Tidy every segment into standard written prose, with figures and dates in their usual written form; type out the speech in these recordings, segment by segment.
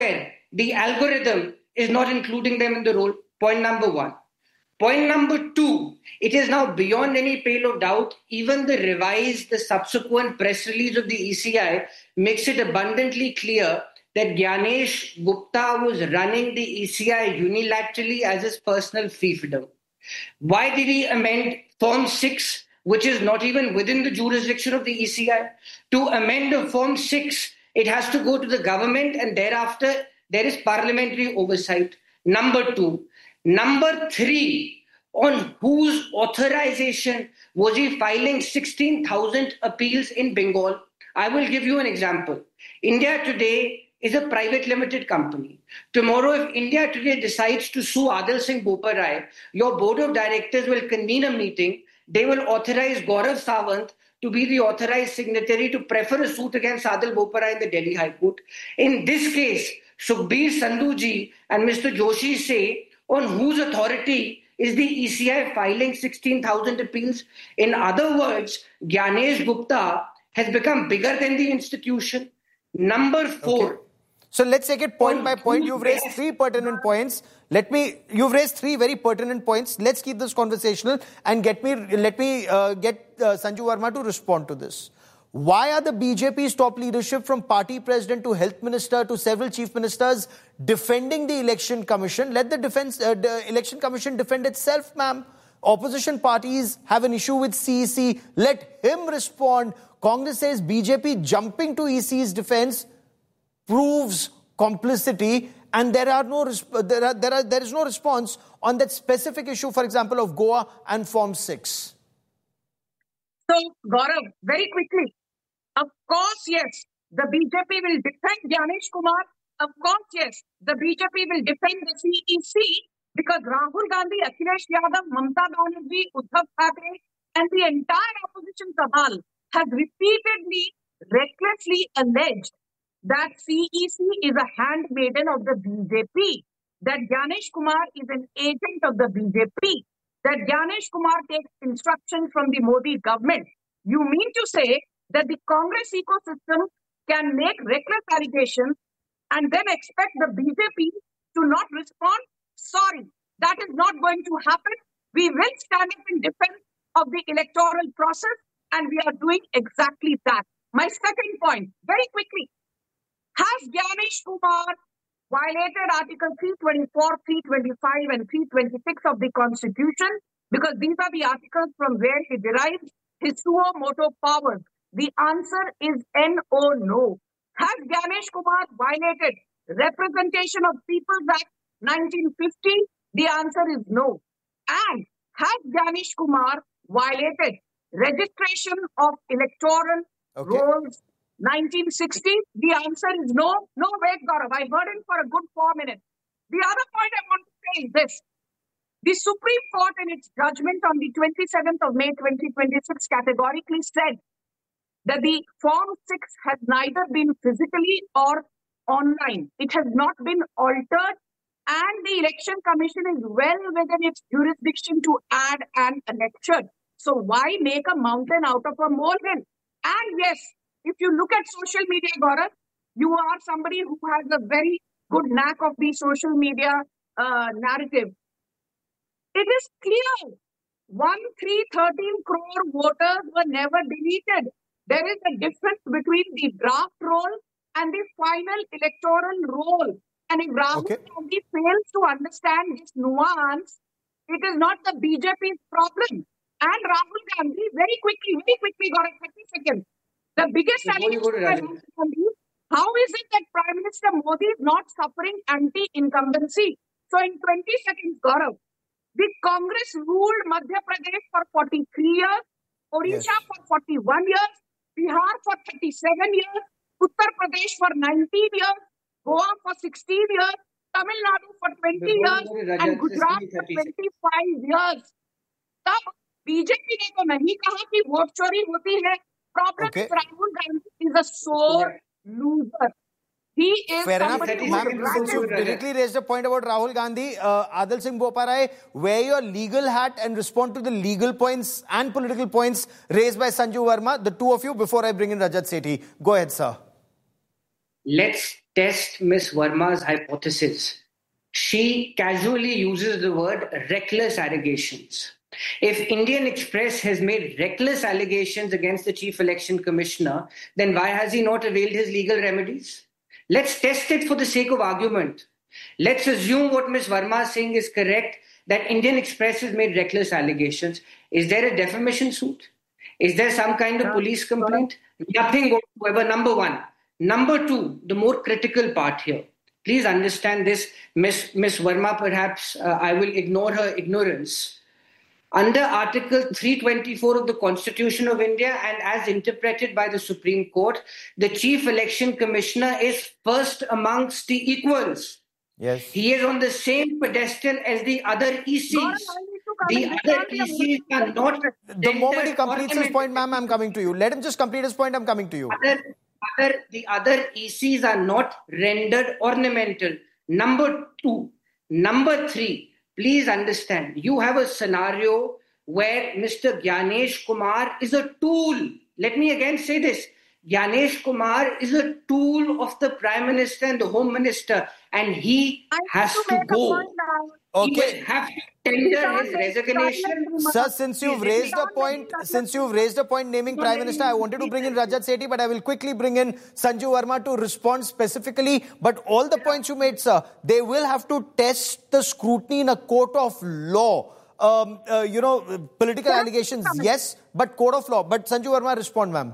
the algorithm is not including them in the roll. Point number one. Point number two, it is now beyond any pale of doubt. Even the subsequent press release of the ECI makes it abundantly clear that Gyanesh Gupta was running the ECI unilaterally as his personal fiefdom. Why did he amend Form 6, which is not even within the jurisdiction of the ECI? To amend a Form 6, it has to go to the government, and thereafter there is parliamentary oversight. Number two. Number three, on whose authorization was he filing 16,000 appeals in Bengal? I will give you an example. India Today is a private limited company. Tomorrow, if India Today decides to sue Adil Singh Boparai, your board of directors will convene a meeting. They will authorize Gaurav Sawant to be the authorized signatory to prefer a suit against Adil Boparai in the Delhi High Court. In this case, Sukhbir Sandhuji and Mr. Joshi say, on whose authority is the ECI filing 16,000 appeals? In other words, Gyanesh Gupta has become bigger than the institution. Number four. Okay. So let's take it point by point. You've raised three pertinent points. You've raised three very pertinent points. Let's keep this conversational and let me get Sanju Verma to respond to this. Why are the BJP's top leadership, from party president to health minister to several chief ministers, defending the election commission? Let the election commission defend itself, ma'am. Opposition parties have an issue with CEC. Let him respond. Congress says BJP jumping to EC's defense proves complicity, and there is no response on that specific issue, for example, of Goa and Form 6. So, Gaurav, very quickly, of course, yes, the BJP will defend Gyanesh Kumar. Of course, yes, the BJP will defend the CEC, because Rahul Gandhi, Akhilesh Yadav, Mamata Banerjee, Uddhav Thackeray, and the entire opposition cabal has repeatedly, recklessly alleged that CEC is a handmaiden of the BJP, that Gyanesh Kumar is an agent of the BJP, that Gyanesh Kumar takes instruction from the Modi government. You mean to say that the Congress ecosystem can make reckless allegations and then expect the BJP to not respond? Sorry, that is not going to happen. We will stand up in defense of the electoral process, and we are doing exactly that. My second point, very quickly, has Gyanesh Kumar violated Article 324, 325 and 326 of the Constitution? Because these are the articles from where he derives his suo motu powers. The answer is N-O, no. Has Gyanesh Kumar violated Representation of People's Act 1950? The answer is no. And has Gyanesh Kumar violated Registration of Electoral Rolls 1960? The answer is no. No, wait, Gaurav. I heard him for a good 4 minutes. The other point I want to say is this. The Supreme Court, in its judgment on the 27th of May 2026, categorically said that the Form 6 has neither been physically or online. It has not been altered, and the Election Commission is well within its jurisdiction to add an election. So why make a mountain out of a molehill? And yes, if you look at social media, Gaurav, you are somebody who has a very good knack of the social media narrative. It is clear 13 crore voters were never deleted. There is a difference between the draft roll and the final electoral roll. And if Rahul Gandhi fails to understand this nuance, it is not the BJP's problem. And Rahul Gandhi, very quickly, Gaurav, 30 seconds. The biggest allegation by Rahul Gandhi, how is it that Prime Minister Modi is not suffering anti-incumbency? So in 20 seconds, Gaurav, the Congress ruled Madhya Pradesh for 43 years, Odisha for 41 years, Bihar for 37 years, Uttar Pradesh for 19 years, Goa for 16 years, Tamil Nadu for 20 years, and Gujarat for 25 years. तब BJP ने तो नहीं कहा कि vote चोरी होती है. Problem is Rahul Gandhi is a sore loser. He is fair enough. Since you directly raised a point about Rahul Gandhi, Adil Singh Boparai, wear your legal hat and respond to the legal points and political points raised by Sanju Verma, the two of you, before I bring in Rajat Sethi. Go ahead, sir. let's test Miss Verma's hypothesis. She casually uses the word reckless allegations. If Indian Express has made reckless allegations against the Chief Election Commissioner, then why has he not availed his legal remedies? Let's test it for the sake of argument. Let's assume what Ms. Verma is saying is correct, that Indian Express has made reckless allegations. Is there a defamation suit? Is there some kind of police complaint? Nothing whatsoever, number one. Number two, the more critical part here. Please understand this, Ms. Verma, perhaps I will ignore her ignorance. Under Article 324 of the Constitution of India and as interpreted by the Supreme Court, the Chief Election Commissioner is first amongst the equals. Yes. He is on the same pedestal as the other ECs. The other ECs are not... The moment he completes his point, ma'am, I'm coming to you. Let him just complete his point, I'm coming to you. The other ECs are not rendered ornamental. Number two. Number three, please understand, you have a scenario where Mr. Gyanesh Kumar is a tool. Let me again say this. Gyanesh Kumar is a tool of the Prime Minister and the Home Minister, and he has to go. Okay. He will have to tender his resignation. Sir, since you've raised a point naming Prime Minister, I wanted to bring in Rajat Sethi, but I will quickly bring in Sanju Verma to respond specifically. But all the points you made, sir, they will have to test the scrutiny in a court of law. Political allegations, yes, but court of law. But Sanju Verma, respond, ma'am.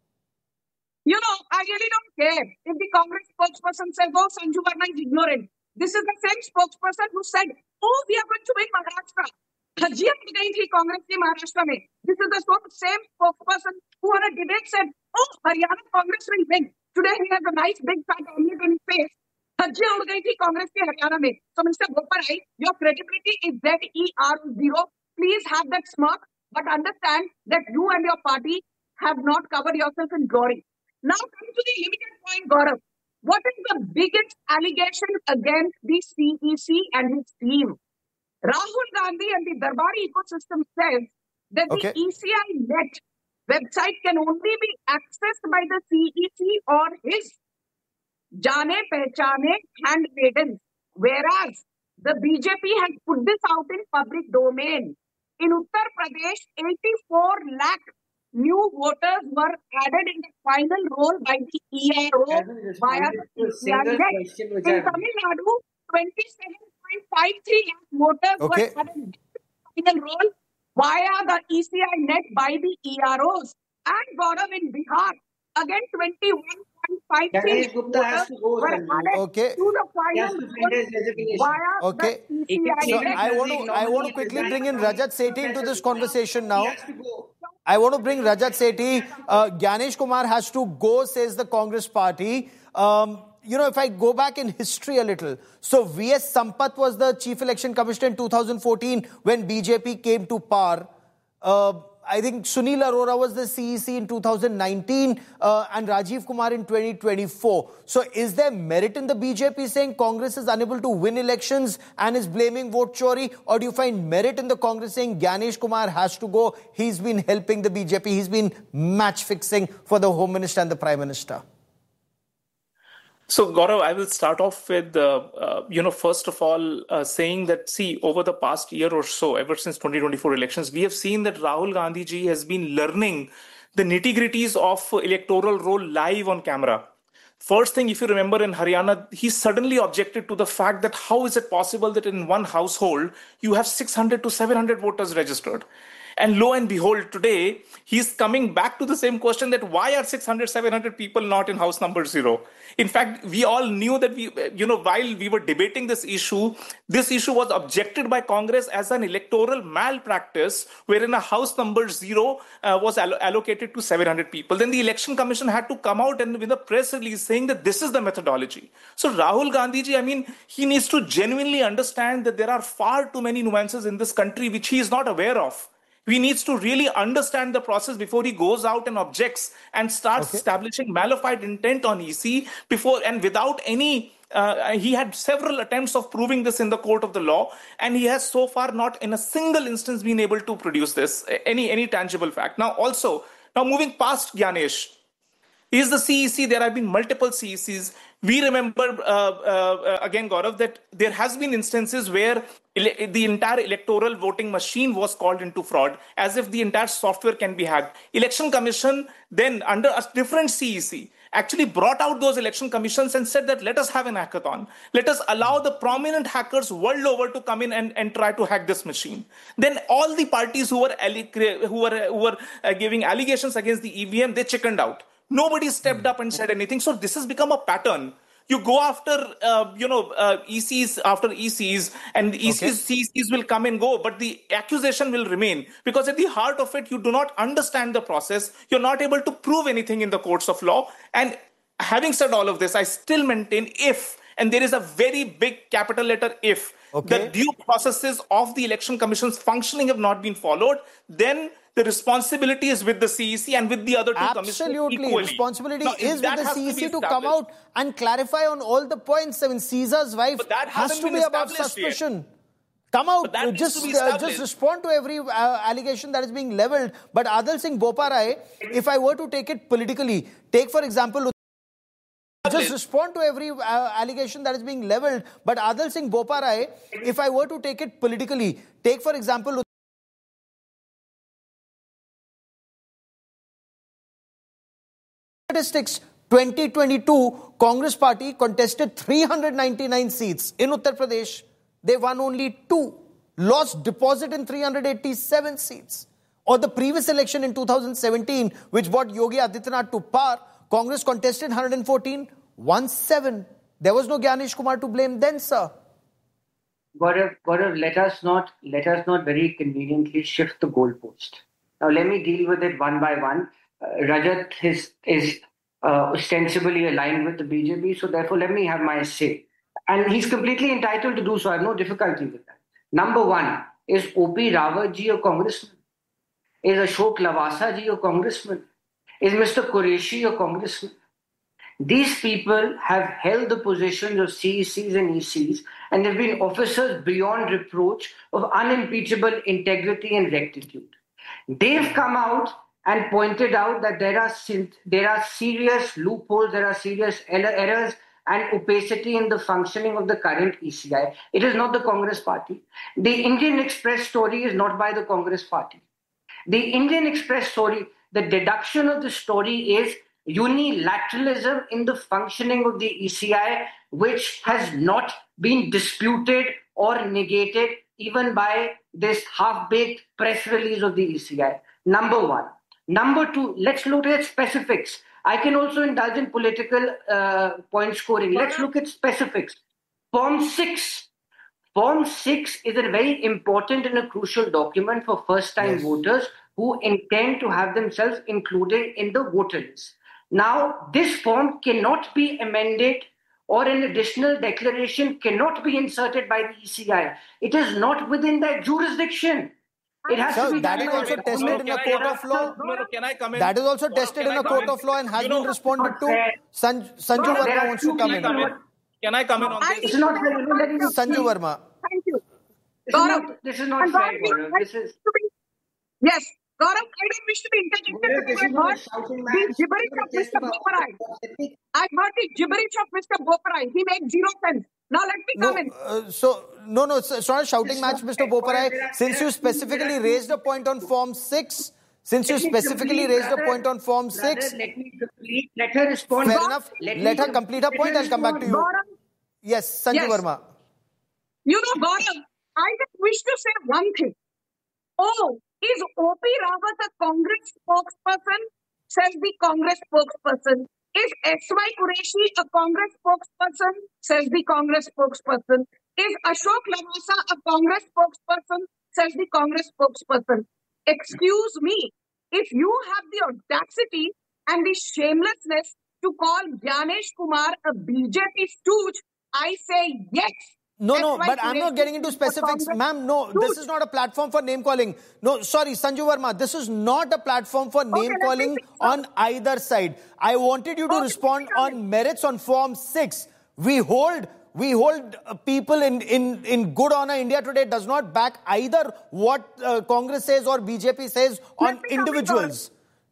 I really don't care if the Congress spokesperson says, oh, Sanju Verma is ignorant. This is the same spokesperson who said, oh, we are going to win Maharashtra. Dhajia pi gayi thi Congress ki Maharashtra mein. This is the same spokesperson who on a debate said, oh, Haryana Congress will win. Today he has a nice big fat omelet on his face. Dhajia ud gayi thi Congress ki Haryana mein. So Mr. Boparai, your credibility is ZER0. Please have that smirk, but understand that you and your party have not covered yourself in glory. Now come to the limited point, Gaurav. What is the biggest allegation against the CEC and his team? Rahul Gandhi and the Darbari ecosystem says that the ECI net website can only be accessed by the CEC or his Jane Pehchane handmaidens, whereas the BJP has put this out in public domain. In Uttar Pradesh, 84 lakh new voters were added in the final roll by the ERO via the ECI net. In Tamil Nadu, 27.53 lakh voters were added in the final roll via the ECI net by the EROs. And Gaurav, in Bihar, again 21.53 voters were added to the final roll via the ECI net. I want to quickly bring in Rajat Sethi into this conversation now. I want to bring Rajat Sethi. Gyanesh Kumar has to go, says the Congress party. If I go back in history a little, so V.S. Sampath was the Chief Election Commissioner in 2014 when BJP came to power. I think Sunil Arora was the CEC in 2019 and Rajiv Kumar in 2024. So is there merit in the BJP saying Congress is unable to win elections and is blaming vote chori? Or do you find merit in the Congress saying Gyanesh Kumar has to go? He's been helping the BJP. He's been match fixing for the Home Minister and the Prime Minister. So, Gaurav, I will start off with, first of all, saying that, over the past year or so, ever since 2024 elections, we have seen that Rahul Gandhi ji has been learning the nitty-gritties of electoral role live on camera. First thing, if you remember in Haryana, he suddenly objected to the fact that how is it possible that in one household, you have 600 to 700 voters registered? And lo and behold, today, he's coming back to the same question that why are 600, 700 people not in house number 0? In fact, we all knew that while we were debating this issue was objected by Congress as an electoral malpractice, wherein a house number 0 was allocated to 700 people. Then the Election Commission had to come out and with a press release saying that this is the methodology. So Rahul Gandhi ji, he needs to genuinely understand that there are far too many nuances in this country which he is not aware of. He needs to really understand the process before he goes out and objects and starts establishing malified intent on EC without any. He had several attempts of proving this in the court of the law, and he has so far not in a single instance been able to produce this, any tangible fact. Now moving past Gyanesh, is the CEC. There have been multiple CECs. We remember, again, Gaurav, that there has been instances where the entire electoral voting machine was called into fraud, as if the entire software can be hacked. Election Commission then, under a different CEC, actually brought out those election commissions and said that let us have an hackathon. Let us allow the prominent hackers world over to come in and try to hack this machine. Then all the parties who were giving allegations against the EVM, they chickened out. Nobody stepped up and said anything. So this has become a pattern. You go after, ECs after ECs, and CECs will come and go, but the accusation will remain. Because at the heart of it, you do not understand the process. You're not able to prove anything in the courts of law. And having said all of this, I still maintain if, and there is a very big capital letter if, the due processes of the Election Commission's functioning have not been followed, then the responsibility is with the CEC and with the other two commissions equally. Absolutely. Responsibility is with the CEC to come out and clarify on all the points. I mean, Caesar's wife has to be above suspicion. Yet. Come out, just respond to every allegation that is being leveled. But Adil Singh Boparai, if I were to take it politically, take for example... Just respond to every allegation that is being leveled. But Adil Singh Boparai, if I were to take it politically, take for example... Statistics 2022, Congress party contested 399 seats in Uttar Pradesh. They won only 2, lost deposit in 387 seats. Or the previous election in 2017, which brought Yogi Adityanath to power, Congress contested 114, won 7. There was no Gyanesh Kumar to blame then, sir. Gaurav, let us not very conveniently shift the goalpost. Now, let me deal with it one by one. Rajat is ostensibly aligned with the BJP, so therefore let me have my say. And he's completely entitled to do so. I have no difficulty with that. Number one, is O.P. Rawat ji a congressman? Is Ashok Lavasa ji a congressman? Is Mr. Qureshi a congressman? These people have held the positions of CECs and ECs, and they've been officers beyond reproach of unimpeachable integrity and rectitude. They've come out and pointed out that there are serious loopholes, there are serious errors and opacity in the functioning of the current ECI. It is not the Congress party. The Indian Express story is not by the Congress party. The Indian Express story, the deduction of the story is unilateralism in the functioning of the ECI, which has not been disputed or negated even by this half-baked press release of the ECI. Number one. Number two, let's look at specifics. I can also indulge in political point scoring. Let's look at specifics. Form 6. Form 6 is a very important and a crucial document for first-time voters who intend to have themselves included in the voter list. Now, this form cannot be amended or an additional declaration cannot be inserted by the ECI. It is not within their jurisdiction. It has to be that is also tested in a court of law. Can I come in? That is also tested in a court of law and has been responded to. Sanju Verma wants to come in. Can I come in on this? It's not fair. Sanju Verma. Thank you. This is not fair, Gaurav. Yes, Gaurav, I don't wish to be interjected, but I heard the gibberish of Mr. Boparai. I heard the gibberish of Mr. Boparai. He makes zero sense. Now let me come in. It's not a shouting match, Mr. Boparai. Since you specifically raised a point on Form 6, Let her respond. Fair enough. Let her complete her point. I'll come back to you. Yes, Sanju Verma. You know, Gaurav, I just wish to say one thing. Oh, is O.P. Rawat a Congress spokesperson? Says the Congress spokesperson. Is S.Y. Qureshi a Congress spokesperson? Says the Congress spokesperson. Is Ashok Lavasa a Congress spokesperson? Says the Congress spokesperson. Excuse me, if you have the audacity and the shamelessness to call Gyanesh Kumar a BJP stooge, I say yes. No, but I'm not getting into specifics. Ma'am, no, this is not a platform for name calling. No, sorry, Sanju Verma, this is not a platform for name calling on either side. I wanted you to respond on merits on Form 6. We hold people in good honor. India Today does not back either what Congress says or BJP says on individuals.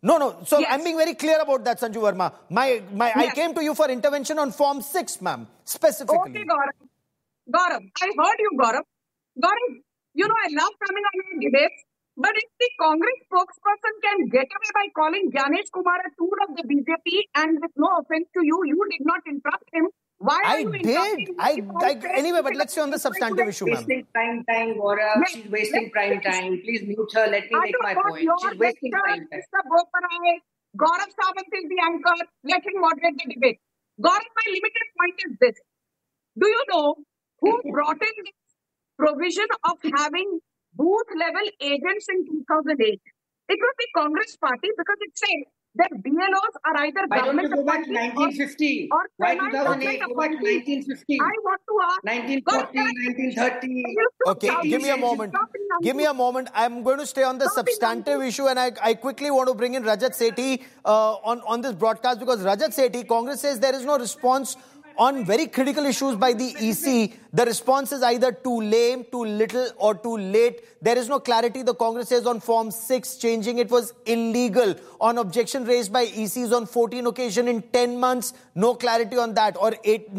No. So Yes. I'm being very clear about that, Sanju Verma. I came to you for intervention on Form 6, ma'am, specifically. Okay, Gaurav, I heard you, Gaurav. Gaurav, I love coming on your debates, but if the Congress spokesperson can get away by calling Gyanesh Kumar a tool of the BJP, and with no offense to you, you did not interrupt him. Why are you interrupting him? Anyway, but let's stay on the substantive issue, ma'am. Wasting prime time, Gaurav. Yes, She's wasting prime time. Please mute her. Let me I make don't my want point. your She's wasting lecture, prime time. Mr. Boparai. Gaurav Sawant is the anchor. Let him moderate the debate. Gaurav, my limited point is this. Do you know who brought in this provision of having booth-level agents in 2008? It was the Congress party, because it said that BLOs are either Why don't you government go back to appointed 1950? or Why semi-government 2008? Go back to appointed. 1950. I want to ask... 1940, 1930. Okay, give me a moment. Give me a moment. I'm going to stay on the substantive issue, and I quickly want to bring in Rajat Sethi on this broadcast, because Rajat Sethi, Congress says there is no response on very critical issues by the EC. The response is either too lame, too little, or too late. There is no clarity. The Congress says on Form 6, changing it was illegal. On objection raised by ECs on 14 occasions in 10 months, no clarity on that. Or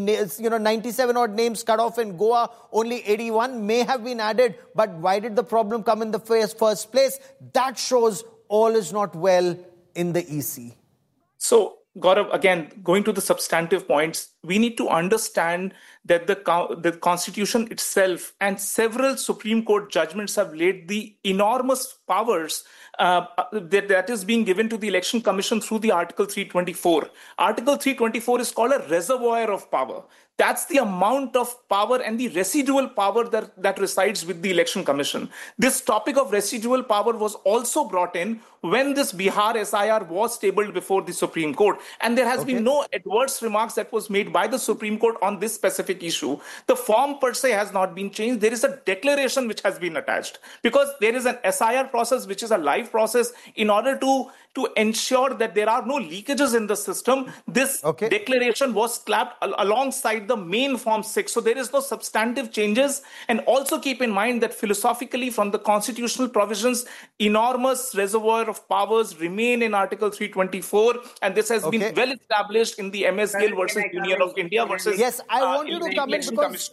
97 odd names cut off in Goa, only 81 may have been added. But why did the problem come in the first place? That shows all is not well in the EC. So, Gaurav, again, going to the substantive points, we need to understand that the Constitution itself and several Supreme Court judgments have laid the enormous powers that is being given to the Election Commission through the Article 324. Article 324 is called a reservoir of power. That's the amount of power and the residual power that resides with the Election Commission. This topic of residual power was also brought in when this Bihar SIR was tabled before the Supreme Court. And there has been no adverse remarks that was made by the Supreme Court on this specific issue. The form per se has not been changed. There is a declaration which has been attached, because there is an SIR process which is a live process. In order to ensure that there are no leakages in the system, this declaration was clapped alongside the main Form 6. So there is no substantive changes. And also keep in mind that philosophically, from the constitutional provisions, enormous reservoir of powers remain in Article 324. And this has been well established in the MS Gill versus Union of India versus... Yes, I want you to come in because...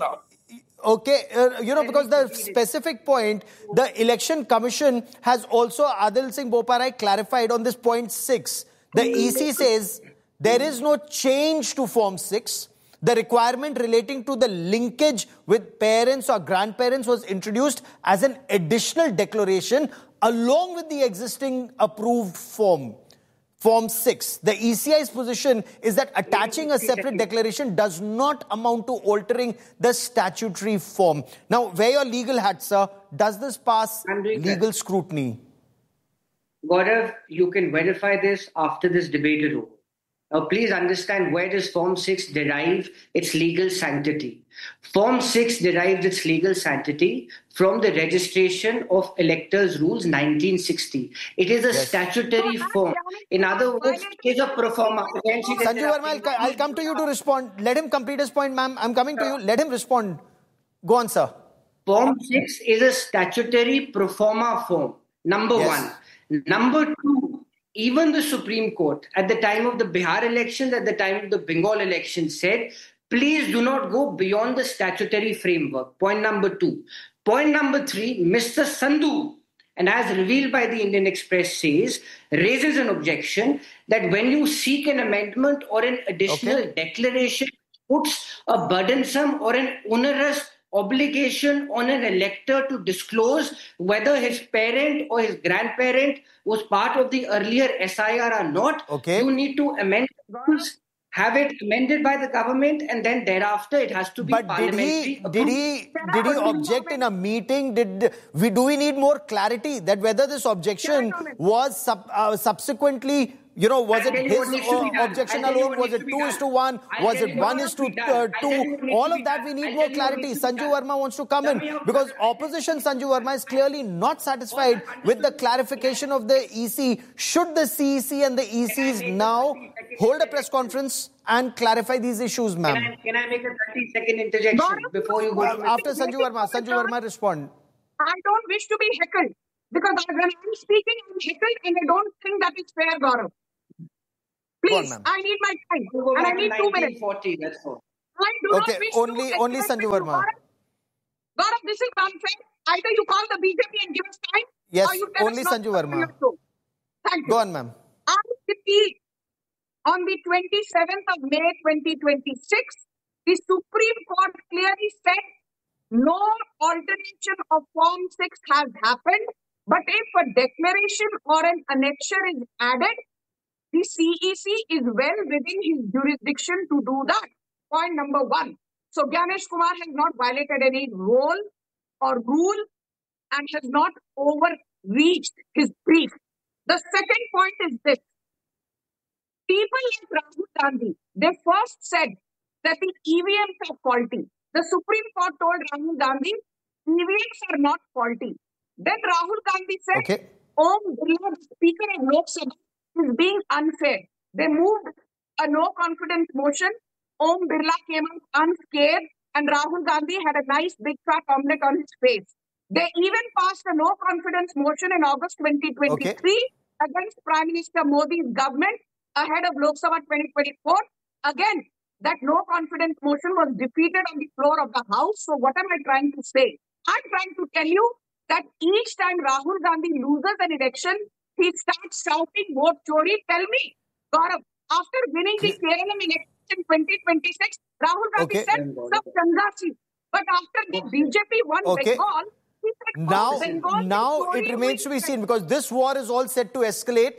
because the specific point, the Election Commission has also, Adil Singh Boparai clarified on this point 6. The EC says there is no change to Form 6. The requirement relating to the linkage with parents or grandparents was introduced as an additional declaration along with the existing approved form. Form 6. The ECI's position is that attaching a separate declaration does not amount to altering the statutory form. Now, wear your legal hat, sir. Does this pass legal scrutiny? Gaurav, you can verify this after this debate is over. Now, please understand, where does Form 6 derive its legal sanctity? Form 6 derives its legal sanctity from the registration of Electors' Rules 1960. It is a statutory form. In other words, it is a pro forma. Sanju Verma, I'll come to you to respond. Let him complete his point, ma'am. I'm coming to you. Let him respond. Go on, sir. Form 6 is a statutory pro forma form. Number one. Number two, even the Supreme Court, at the time of the Bihar elections, at the time of the Bengal elections, said, please do not go beyond the statutory framework. Point number two. Point number three, Mr. Sandhu, and as revealed by the Indian Express says, raises an objection that when you seek an amendment or an additional declaration, puts a burdensome or an onerous obligation on an elector to disclose whether his parent or his grandparent was part of the earlier SIR or not. You need to amend rules, have it amended by the government, and then thereafter it has to be parliamentary. Did he object in a meeting? Do we need more clarity that whether this objection was subsequently, was it his objection alone? Was it 2:1? Was it 1:2? All of that we need more clarity. Sanju Verma wants to come in because opposition Sanju Verma is clearly not satisfied with the clarification of the EC. Should the CEC and the ECs now hold a press conference and clarify these issues, ma'am? Can I make a 30-second interjection before you go to... After Sanju Verma respond. I don't wish to be heckled. Because when I'm speaking, I'm heckled and I don't think that is fair, Gaurav. Please, on, I need my time. Go And I back to need 2 minutes. 1940, that's all. I do not Okay, wish only to Sanju Verma. Gaurav, this is unfair. Either you call the BJP and give us time, Yes, or you tell only us not Sanju to Verma. continue to. Thank you. Go on, ma'am. I repeat, on the 27th of May 2026, the Supreme Court clearly said no alteration of Form 6 has happened, but if a declaration or an annexure is added, the CEC is well within his jurisdiction to do that. Point number 1. So Gyanesh Kumar has not violated any rule or rule and has not overreached his brief. The second point is this. People like Rahul Gandhi, they first said that the EVMs are faulty. The Supreme Court told Rahul Gandhi, EVMs are not faulty. Then Rahul Gandhi said, Okay. Om Birla, the Speaker of Lok Sabha, is being unfair. They moved a no confidence motion. Om Birla came out unscathed and Rahul Gandhi had a nice big fat omelette on his face. They even passed a no confidence motion in August 2023 against Prime Minister Modi's government ahead of Lok Sabha 2024. Again, that no confidence motion was defeated on the floor of the House. So what am I trying to say? I'm trying to tell you that each time Rahul Gandhi loses an election, he starts shouting vote chori. Tell me, Gaurav, after winning the Kerala election in 2026, Rahul Gandhi said, Sab Changasi. But after the BJP won Bengal, he said, now it remains to be seen, because this war is all set to escalate.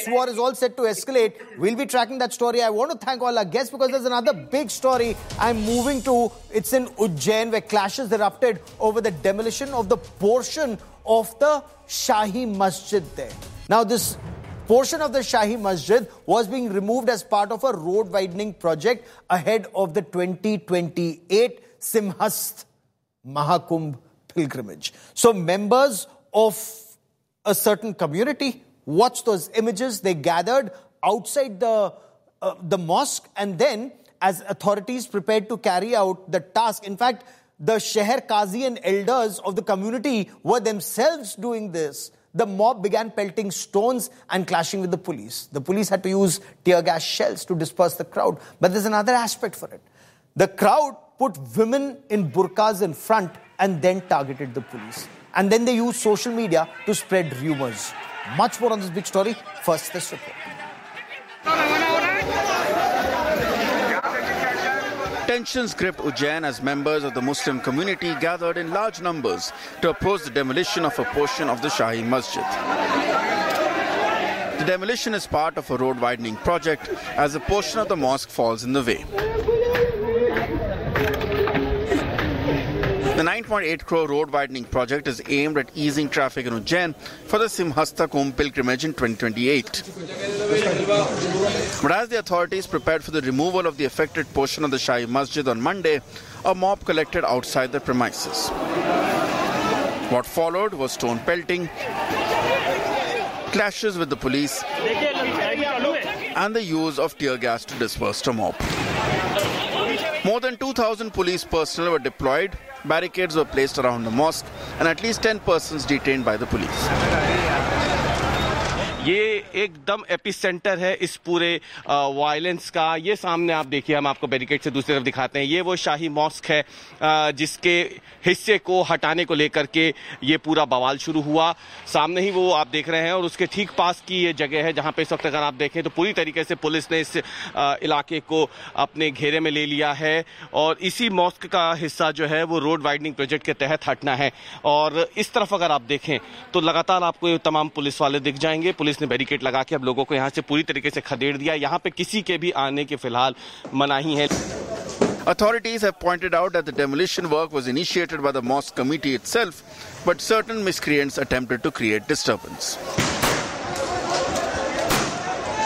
We'll be tracking that story. I want to thank all our guests because there's another big story I'm moving to. It's in Ujjain, where clashes erupted over the demolition of the portion of the Shahi Masjid there. Now, this portion of the Shahi Masjid was being removed as part of a road widening project ahead of the 2028 Simhast Mahakumbh pilgrimage. So members of a certain community watched those images. They gathered outside the mosque, and then as authorities prepared to carry out the task, in fact, the Sheher Qazi and elders of the community were themselves doing this. The mob began pelting stones and clashing with the police. The police had to use tear gas shells to disperse the crowd. But there's another aspect for it. The crowd put women in burqas in front and then targeted the police. And then they used social media to spread rumors. Much more on this big story. First, this report. Tensions gripped Ujjain as members of the Muslim community gathered in large numbers to oppose the demolition of a portion of the Shahi Masjid. The demolition is part of a road widening project as a portion of the mosque falls in the way. The 9.8 crore road widening project is aimed at easing traffic in Ujjain for the Simhasta Kumbh pilgrimage in 2028. But as the authorities prepared for the removal of the affected portion of the Shahi Masjid on Monday, a mob collected outside the premises. What followed was stone pelting, clashes with the police, and the use of tear gas to disperse the mob. More than 2,000 police personnel were deployed, barricades were placed around the mosque, and at least 10 persons detained by the police. ये एकदम epicentre है इस पूरे violence का। ये सामने आप देखिए, हम आपको बैरिकेड से दूसरी तरफ दिखाते हैं। ये वो शाही मॉस्क है जिसके हिस्से को हटाने को लेकर के ये पूरा बवाल शुरू हुआ। सामने ही वो आप देख रहे हैं और उसके ठीक पास की ये जगह है जहां पे इस वक्त अगर आप देखें तो पूरी तरीके से पुलिस ने इस इलाके को अपने घेरे में ले लिया है और इसी मॉस्क का हिस्सा जो है वो रोड वाइडनिंग प्रोजेक्ट के तहत हटना है। और इस तरफ अगर आप देखें तो लगातार आपको ये तमाम पुलिस वाले दिख जाएंगे। पुलिस ने बैरिकेड लगा के अब लोगों को यहां से पूरी तरीके से खदेड़ दिया। यहां पे किसी के भी आने की फिलहाल मनाही है। Authorities have pointed out that the demolition work was initiated by the mosque committee itself, but certain miscreants attempted to create disturbance.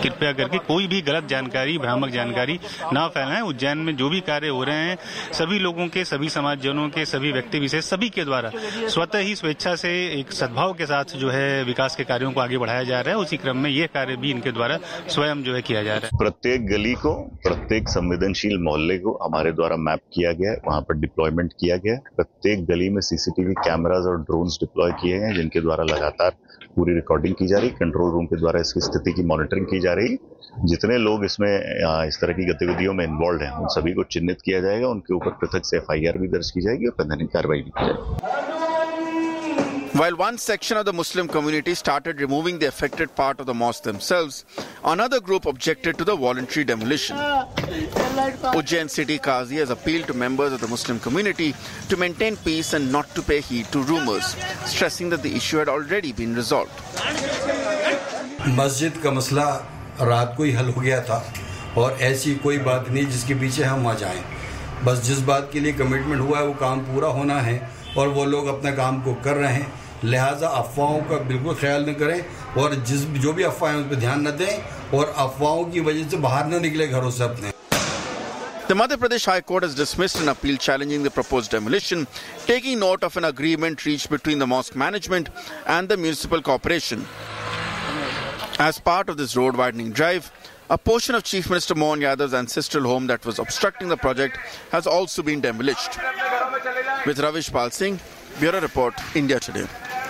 कृपया करके कोई भी गलत जानकारी, भ्रामक जानकारी ना फैलाएं। उज्जैन में जो भी कार्य हो रहे हैं सभी लोगों के, सभी समाजजनों के, सभी व्यक्ति विशेष सभी के द्वारा स्वतः ही स्वेच्छा से एक सद्भाव के साथ जो है विकास के कार्यों को आगे बढ़ाया जा रहा है। उसी क्रम में ये कार्य भी इनके द्वारा स्वयं जो है किया जा रहा है। प्रत्येक गली को, प्रत्येक संवेदनशील मोहल्ले को हमारे द्वारा मैप किया गया है, वहां पर डिप्लॉयमेंट किया गया है। प्रत्येक गली में सीसीटीवी कैमरास और ड्रोन्स डिप्लॉय किए गए हैं, जिनके द्वारा लगातार पूरी रिकॉर्डिंग की जा रही है। कंट्रोल रूम के द्वारा इसकी स्थिति की मॉनिटरिंग की जा रही है। जितने लोग इसमें इस तरह की गतिविधियों में इन्वॉल्व हैं उन सभी को चिन्हित किया जाएगा, उनके ऊपर पृथक से FIR भी दर्ज की जाएगी और वैधानिक कार्रवाई भी की जाएगी। While one section of the Muslim community started removing the affected part of the mosque themselves, another group objected to the voluntary demolition. Ujjain City Qazi has appealed to members of the Muslim community to maintain peace and not to pay heed to rumors, stressing that the issue had already been resolved. मस्जिद का मसला रात को ही हल हो गया था और ऐसी कोई बात नहीं जिसके पीछे हम आ जाएं। बस जिस बात के लिए कमिटमेंट हुआ है वो काम पूरा होना है और वो लोग अपने काम को कर रहे हैं। लिहाजा अफवाहों का बिल्कुल ख्याल न करें और जो भी अफवाहें उस पर ध्यान न दें और अफवाहों की वजह से बाहर न निकले घरों से अपने। The Madhya Pradesh High Court has dismissed an appeal challenging the proposed demolition, taking note of an agreement reached between the mosque management and the municipal corporation. As part of this road widening drive, a portion of Chief Minister Mohan Yadav's ancestral home that was obstructing the project has also been demolished. With Ravish Pal Singh, Bureau Report, India Today.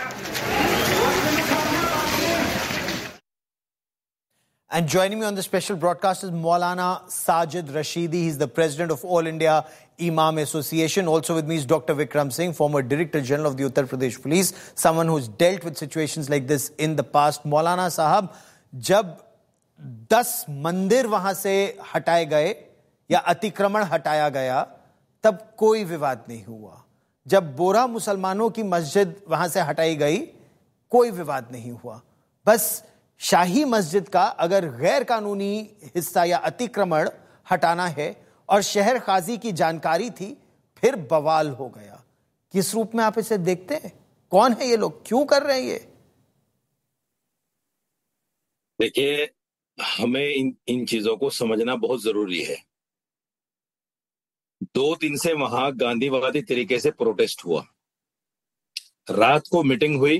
And joining me on the special broadcast is Maulana Sajid Rashidi. He's the president of All India Imam Association. Also with me is Dr. Vikram Singh, former Director General of the Uttar Pradesh Police, someone who's dealt with situations like this in the past. Maulana Sahab, जब 10 मंदिर वहां से हटाए गए या अतिक्रमण हटाया गया तब कोई विवाद नहीं हुआ। जब बोरा मुसलमानों की मस्जिद वहां से हटाई गई कोई विवाद नहीं हुआ। बस शाही मस्जिद का अगर गैर कानूनी हिस्सा या अतिक्रमण हटाना है और शहर काजी की जानकारी थी फिर बवाल हो गया। किस रूप में आप इसे देखते हैं? कौन है ये लोग, क्यों कर रहे हैं ये? देखिए, हमें इन चीजों को समझना बहुत जरूरी है। 2 दिन से वहां गांधीवादी तरीके से प्रोटेस्ट हुआ। रात को मीटिंग हुई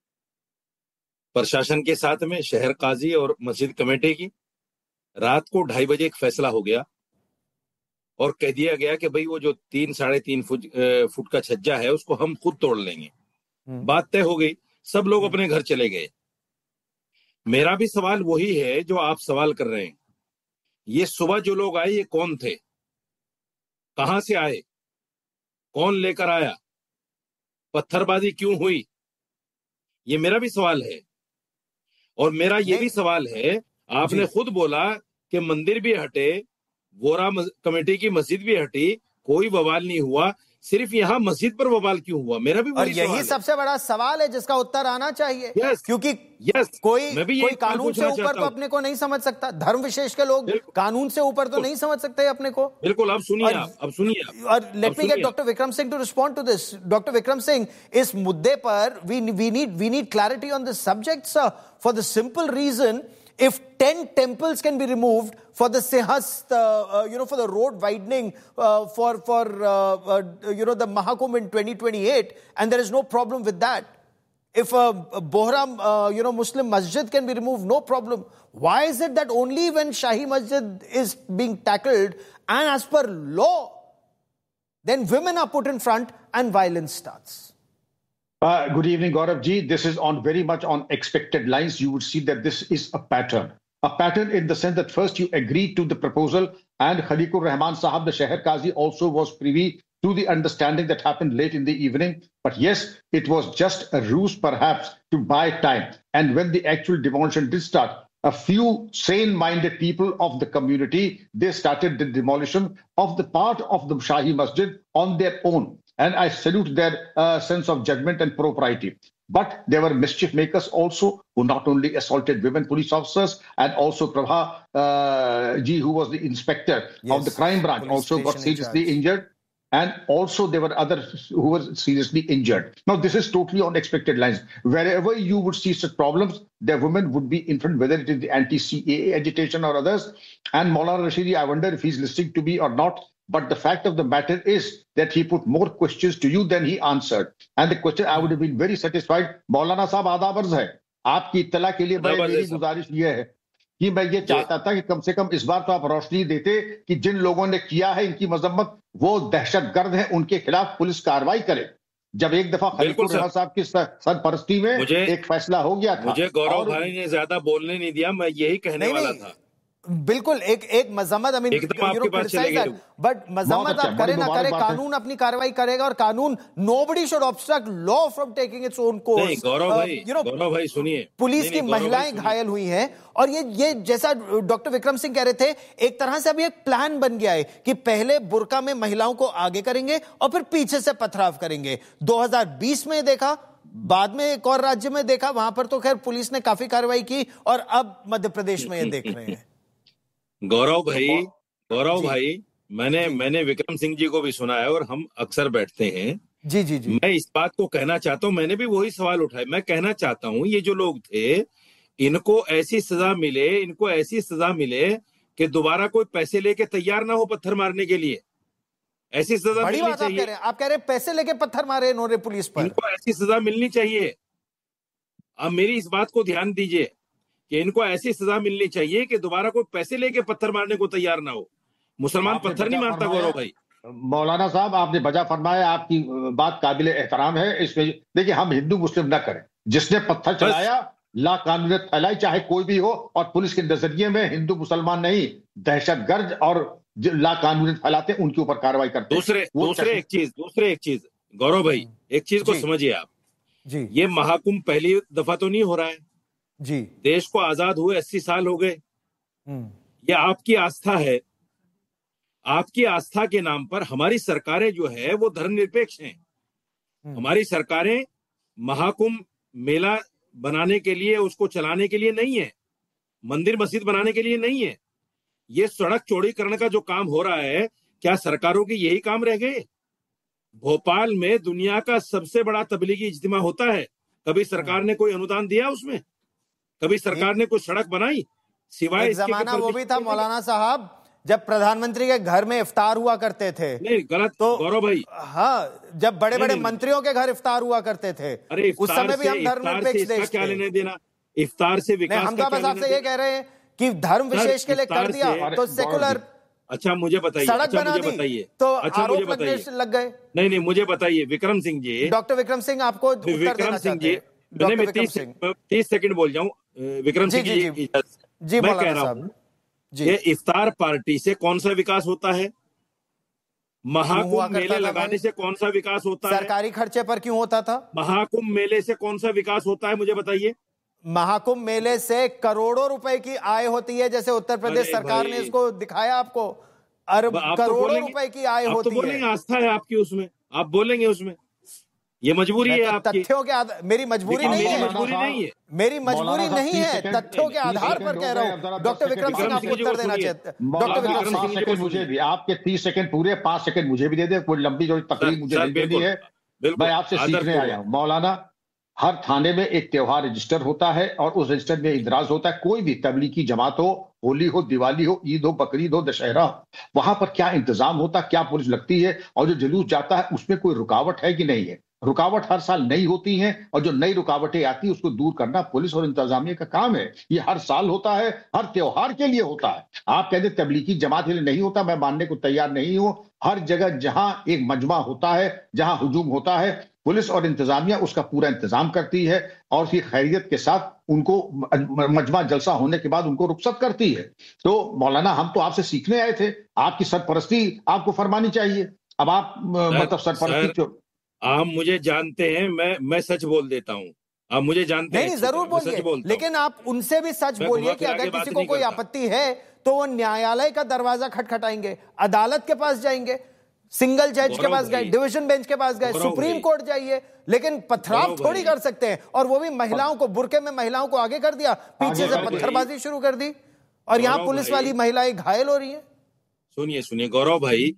प्रशासन के साथ में, शहर काजी और मस्जिद कमेटी की। रात को 2:30 बजे एक फैसला हो गया और कह दिया गया कि भाई वो जो 3-3.5 फुट का छज्जा है उसको हम खुद तोड़ लेंगे। बात तय हो गई, सब लोग अपने घर चले गए। मेरा भी सवाल वही है जो आप सवाल कर रहे हैं। ये सुबह जो लोग आए ये कौन थे, कहां से आए, कौन लेकर आया, पत्थरबाजी क्यों हुई, ये मेरा भी सवाल है। और मेरा ये भी सवाल है, आपने खुद बोला कि मंदिर भी हटे, वोरा कमेटी की मस्जिद भी हटी, कोई बवाल नहीं हुआ, सिर्फ यहाँ मस्जिद पर बवाल क्यों हुआ? मेरा भी वही यही सबसे बड़ा सवाल है जिसका उत्तर आना चाहिए। क्योंकि कोई कानून से ऊपर तो अपने को नहीं समझ सकता। धर्म विशेष के लोग कानून से ऊपर तो नहीं समझ सकते अपने को। बिल्कुल, अब सुनिए। और let me gate doctor Vikram Singh to respond to this. Doctor Vikram Singh, इस मुद्दे पर we need clarity on this subject sir, for the simple reason if 10 temples can be removed for the Sihast, for the road widening for the Mahakumbh in 2028, and there is no problem with that. If a Bohra, Muslim masjid can be removed, no problem. Why is it that only when Shahi Masjid is being tackled and as per law, then women are put in front and violence starts? Good evening, Gaurav ji. This is very much on expected lines. You would see that this is a pattern. A pattern in the sense that first you agreed to the proposal and Khaliqur Rahman Sahab, the Shahar Qazi, also was privy to the understanding that happened late in the evening. But yes, it was just a ruse perhaps to buy time. And when the actual demolition did start, a few sane-minded people of the community, they started the demolition of the part of the Shahi Masjid on their own. And I salute their sense of judgment and propriety. But there were mischief makers also who not only assaulted women police officers, and also Prabha ji, who was the inspector of the crime branch, also got seriously injured. and also there were others who were seriously injured. Now, this is totally on expected lines. Wherever you would see such problems, the women would be in front, whether it is the anti-CAA agitation or others. And Maulana Rashidi, I wonder if he's listening to me or not. But the fact of the matter is that he put more questions to you than he answered. And the question, I would have been very satisfied. Maulana साहब आधा वर्ष है आपकी इत्तला के लिए मेरी गुजारिश ये है कि मैं ये चाहता था कि कम से कम इस बार तो आप रोशनी देते कि जिन लोगों ने किया है इनकी मजम्मत, वो दहशतगर्द हैं, उनके खिलाफ पुलिस कार्रवाई करे। जब एक दफा खलीकुर रहमान साहब की सरपरस्ती में एक फैसला हो गया था। मुझे गौरव भाई ने ज्यादा बोलने नहीं दिया, मैं यही कहने वाला था। बिल्कुल एक मजम्मत, बट मजम्मत आप करे ना करे, कानून अपनी कार्रवाई करेगा और कानून, nobody should obstruct law from taking its own course. गौरव भाई सुनिए, पुलिस की महिलाएं घायल हुई हैं और ये जैसा डॉक्टर विक्रम सिंह कह रहे थे, एक तरह से अभी एक प्लान बन गया है कि पहले बुर्का में महिलाओं को आगे करेंगे और फिर पीछे से पथराव करेंगे। 2020 में देखा, बाद में एक और राज्य में देखा, वहां पर तो खैर पुलिस ने काफी कार्रवाई की और अब मध्य प्रदेश में ये देख रहे हैं। गौरव भाई मैंने विक्रम सिंह जी को भी सुना है और हम अक्सर बैठते हैं। जी। मैं इस बात को कहना चाहता हूं, मैंने भी वही सवाल उठाया। मैं कहना चाहता हूं ये जो लोग थे, इनको ऐसी सजा मिले कि दोबारा कोई पैसे लेके तैयार ना हो पत्थर मारने के लिए। ऐसी सजा मिलनी चाहिए। आप कह रहे हैं पैसे लेके पत्थर मारे इन्होंने पुलिस पर, इनको ऐसी सजा मिलनी चाहिए। अब मेरी इस बात को ध्यान दीजिए कि इनको ऐसी सजा मिलनी चाहिए कि दोबारा कोई पैसे लेके पत्थर मारने को तैयार ना हो। मुसलमान पत्थर नहीं मारता गौरव भाई। मौलाना साहब आपने बजा फरमाया, आपकी बात काबिल एहतराम है। इसमें देखिए, हम हिंदू मुस्लिम न करें, जिसने पत्थर चलाया ला कानूनियत फैलाई, चाहे कोई भी हो, और पुलिस के नजरिए में हिंदू मुसलमान नहीं, दहशतगर्द और ला कानूनियत फैलाते उनके ऊपर कार्रवाई करते। दूसरे एक चीज गौरव भाई, एक चीज को समझिए आप जी। ये महाकुंभ पहली दफा तो नहीं हो रहा है जी। देश को आजाद हुए 80 साल हो गए। ये आपकी आस्था है। आपकी आस्था के नाम पर हमारी सरकारें जो है वो धर्मनिरपेक्ष हैं। हमारी सरकारें महाकुंभ मेला बनाने के लिए, उसको चलाने के लिए नहीं है, मंदिर मस्जिद बनाने के लिए नहीं है। ये सड़क चौड़ीकरण का जो काम हो रहा है, क्या सरकारों की यही काम रह गए? भोपाल में दुनिया का सबसे बड़ा तबलीगी इज्तिमा होता है, कभी सरकार ने कोई अनुदान दिया उसमें? कभी सरकार ने कोई सड़क बनाई? सिवाय एक जमाना वो भी था मौलाना साहब जब प्रधानमंत्री के घर में इफ्तार हुआ करते थे। नहीं, गलत तो गौरव भाई। हाँ, जब बड़े बड़े मंत्रियों के घर इफ्तार हुआ करते थे, अरे उस समय भी हम धर्मनिरपेक्ष देश थे। क्या लेने देना इफ्तार से? विकास हम तो बस आपसे ये कह रहे हैं कि धर्म विशेष के लिए कर दिया तो सेकुलर। अच्छा मुझे बताइए, सड़क बना दी तो आरोप लगने लग गए। नहीं, मुझे बताइए विक्रम सिंह जी, डॉक्टर विक्रम सिंह आपको विक्रम सिंह जी, 30 सेकंड बोल जाऊं। विक्रम सिंह जी, मैं कह रहा हूं ये इफ्तार पार्टी से कौन सा विकास होता है? महाकुंभ मेले लगाने से कौन सा विकास होता है? सरकारी खर्चे पर क्यों होता था? महाकुंभ मेले से कौन सा विकास होता है, मुझे बताइए। महाकुंभ मेले से करोड़ों रुपए की आय होती है, जैसे उत्तर प्रदेश सरकार ने इसको दिखाया आपको, अरब करोड़ों रुपए की आय होती है। बोलेंगे आस्था है आपकी उसमें, आप बोलेंगे उसमें, ये मजबूरी है आपकी। तथ्यों के आधार, मेरी मजबूरी नहीं है, मेरी मजबूरी नहीं है, तथ्यों के आधार पर कह रहा हूँ। डॉक्टर विक्रम सिंह आपको उत्तर देना चाहते हैं। डॉक्टर विक्रम सिंह, मुझे भी आपके 30 सेकंड पूरे, 5 सेकंड मुझे भी दे दे, कोई लंबी जो तकलीफ मुझे नहीं देनी है। मैं आपसे सीखने आया हूँ मौलाना। हर थाने में एक त्योहार रजिस्टर होता है और उस रजिस्टर में इंदराज होता है। कोई भी तबलीगी जमात हो, होली हो, दिवाली हो, ईद हो, बकरीद हो, दशहरा हो, वहां पर क्या इंतजाम होता, क्या पुलिस लगती है, और जो जुलूस जाता है उसमें कोई रुकावट है कि नहीं है? रुकावट हर साल नई होती है और जो नई रुकावटें आती है उसको दूर करना पुलिस और इंतजामिया का काम है। ये हर साल होता है, हर त्योहार के लिए होता है। आप कहते तबलीगी जमात के लिए नहीं होता, मैं मानने को तैयार नहीं हूं। हर जगह जहां एक मजमा होता है, जहां हुजूम होता है, पुलिस और इंतजामिया उसका पूरा इंतजाम करती है और उसकी खैरियत के साथ उनको मजमा जलसा होने के बाद उनको रुखसत करती है। तो मौलाना हम तो आपसे सीखने आए थे, आपकी सरपरस्ती आपको फरमानी चाहिए। अब आप मतलब सरपरस्ती आप मुझे जानते हैं, मैं सच बोल देता हूँ, आप मुझे जानते हैं। नहीं, जरूर बोलिए, लेकिन आप उनसे भी सच बोलिए कि अगर किसी को कोई आपत्ति है तो वो न्यायालय का दरवाजा खटखटाएंगे, अदालत के पास जाएंगे, सिंगल जज के पास गए, डिवीजन बेंच के पास गए, सुप्रीम कोर्ट जाइए, लेकिन पथराव थोड़ी कर सकते हैं। और वो भी महिलाओं को, बुरके में महिलाओं को आगे कर दिया, पीछे से पत्थरबाजी शुरू कर दी और यहाँ पुलिस वाली महिलाएं घायल हो रही है। सुनिए गौरव भाई,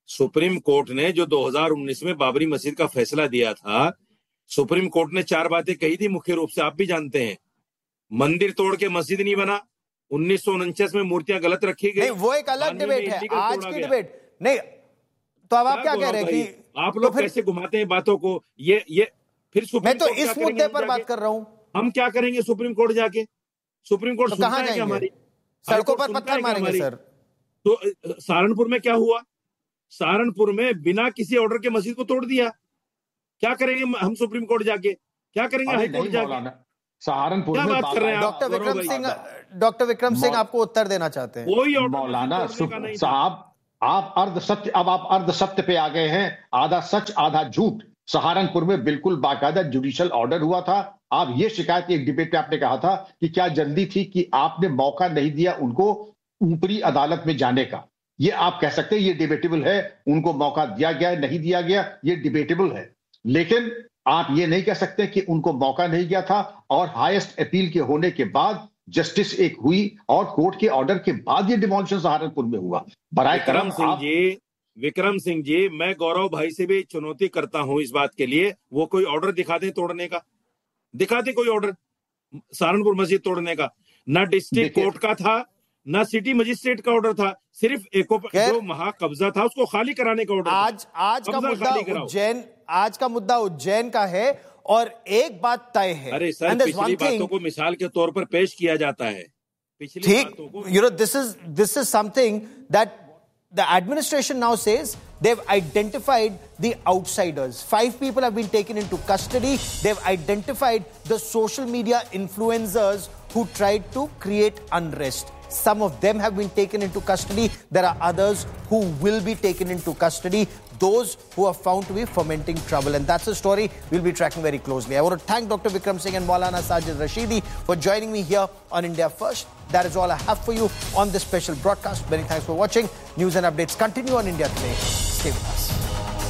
सुप्रीम कोर्ट ने जो 2019 में बाबरी मस्जिद का फैसला दिया था, सुप्रीम कोर्ट ने 4 बातें कही थी मुख्य रूप से, आप भी जानते हैं। मंदिर तोड़ के मस्जिद नहीं बना, 1949 में मूर्तियां गलत रखी गई। नहीं, वो एक अलग डिबेट है, आज की डिबेट नहीं। तो अब आप क्या कह रहे हैं कि आप लोग कैसे घुमाते हैं बातों को? ये फिर सुप्रीम मैं तो इस मुद्दे पर बात कर रहा हूं। हम क्या करेंगे सुप्रीम कोर्ट जाके? सुप्रीम कोर्ट तो कहां जाएंगे? हमारी सड़कों पर पत्थर मारेंगे सर। तो सहारनपुर में क्या हुआ? सहारनपुर में बिना किसी ऑर्डर के मस्जिद को तोड़ दिया। क्या करेंगे हम सुप्रीम कोर्ट जाके? क्या करेंगे हाई कोर्ट जाके? सहारनपुर में बात कर रहे हैं डॉक्टर विक्रम सिंह आपको उत्तर देना चाहते हैं। कोई मौलाना साहब, आप अर्ध सत्य, अब आप अर्ध सत्य पे आ गए हैं, आधा सच आधा झूठ। सहारनपुर में बिल्कुल बाकायदा जुडिशियल ऑर्डर हुआ था। आप ये शिकायत एक डिबेट पे आपने कहा था कि क्या जल्दी थी कि आपने मौका नहीं दिया उनको ऊपरी अदालत में जाने का। ये आप कह सकते हैं, ये डिबेटेबल है, उनको मौका दिया गया नहीं दिया गया, ये डिबेटेबल है। लेकिन आप ये नहीं कह सकते कि उनको मौका नहीं गया था और हाईएस्ट अपील के होने के बाद जस्टिस एक हुई और कोर्ट के ऑर्डर के बाद ये डिमोलिशन सहारनपुर में हुआ। बराए करम विक्रम सिंह जी, मैं गौरव भाई से भी चुनौती करता हूं इस बात के लिए, वो कोई ऑर्डर दिखा दे तोड़ने का, दिखा दे कोई ऑर्डर सहारनपुर मस्जिद तोड़ने का। ना डिस्ट्रिक्ट कोर्ट का था, ना सिटी मजिस्ट्रेट का ऑर्डर था, सिर्फ जो महाकब्जा था उसको खाली कराने का ऑर्डर। आज का मुद्दा उज्जैन का है और एक बात तय है। अरे सर, पिछली बातों को मिसाल के तौर पर पेश किया जाता है। ठीक, this is something that the administration now says they've identified the outsiders. 5 people have been taken into custody. They've identified the social media influencers who tried to create unrest. Some of them have been taken into custody. There are others who will be taken into custody. Those who are found to be fomenting trouble. And that's a story we'll be tracking very closely. I want to thank Dr. Vikram Singh and Maulana Sajid Rashidi for joining me here on India First. That is all I have for you on this special broadcast. Many thanks for watching. News and updates continue on India Today. Stay with us.